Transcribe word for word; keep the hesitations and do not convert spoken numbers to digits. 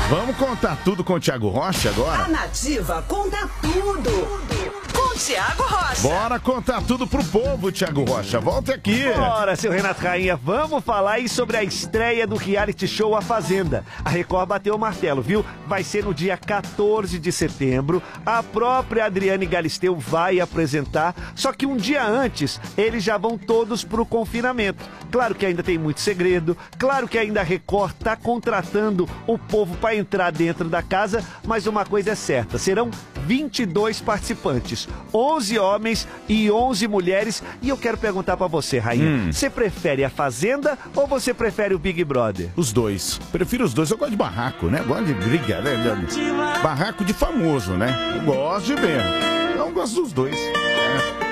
Vamos contar tudo com o Thiago Rocha agora? A Nativa conta tudo com o Thiago Rocha. Bora contar tudo pro povo, Thiago Rocha. Volta aqui. Bora, seu Renato Rainha. Vamos falar aí sobre a estreia do reality show A Fazenda. A Record bateu o martelo, viu? Vai ser no dia quatorze de setembro. A própria Adriane Galisteu vai apresentar. Só que um dia antes, eles já vão todos pro confinamento. Claro que ainda tem muito segredo. Claro que ainda a Record tá contratando o povo para entrar dentro da casa. Mas uma coisa é certa, serão vinte e dois participantes. onze homens e onze mulheres. E eu quero perguntar pra você, Rainha. Hum. Você prefere a Fazenda ou você prefere o Big Brother? Os dois. Prefiro os dois. Eu gosto de barraco, né? Gosto de briga, né? Barraco de famoso, né? Eu gosto de ver. Eu gosto dos dois. É.